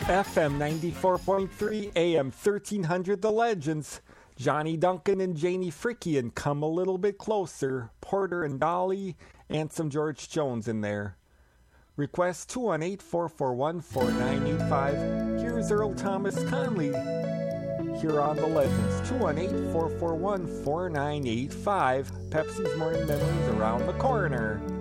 FM 94.3, AM 1300, The Legends. Johnny Duncan and Janie Frickian, Come a Little Bit Closer. Porter and Dolly, and some George Jones in there. Request 218-441-4985. Here's Earl Thomas Conley here on The Legends. 218-441-4985. Pepsi's Morning Memories around the corner.